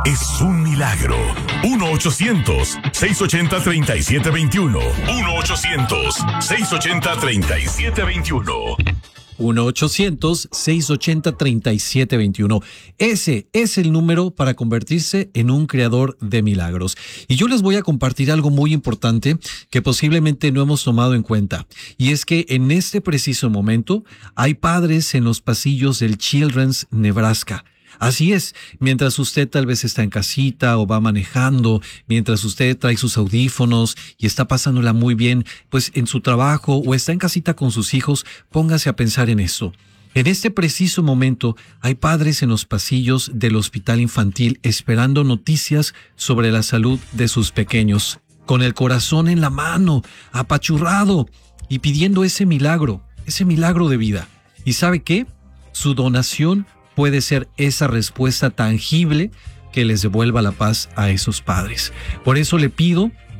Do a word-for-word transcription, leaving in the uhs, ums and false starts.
es un milagro. uno ochocientos, seiscientos ochenta, treinta y siete veintiuno. uno ochocientos, seiscientos ochenta, treinta y siete veintiuno. uno ochocientos, seiscientos ochenta, treinta y siete veintiuno. Ese es el número para convertirse en un creador de milagros. Y yo les voy a compartir algo muy importante que posiblemente no hemos tomado en cuenta. Y es que en este preciso momento hay padres en los pasillos del Children's Nebraska. Así es, mientras usted tal vez está en casita o va manejando, mientras usted trae sus audífonos y está pasándola muy bien, pues en su trabajo o está en casita con sus hijos, póngase a pensar en esto. En este preciso momento hay padres en los pasillos del hospital infantil esperando noticias sobre la salud de sus pequeños, con el corazón en la mano, apachurrado y pidiendo ese milagro, ese milagro de vida. ¿Y sabe qué? Su donación puede ser esa respuesta tangible que les devuelva la paz a esos padres. Por eso le pido